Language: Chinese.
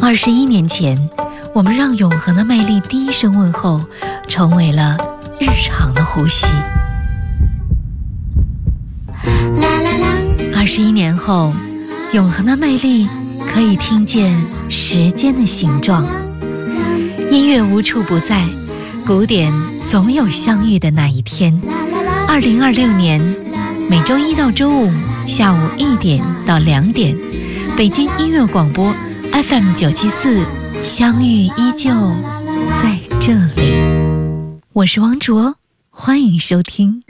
21年前，我们让永恒的魅力第一声问候，成为了日常的呼吸。21年后，永恒的魅力可以听见时间的形状。音乐无处不在，古典总有相遇的那一天。2026年，每周一到周五下午1点到2点，北京音乐广播 FM 974，相遇依旧在这里。我是王卓，欢迎收听。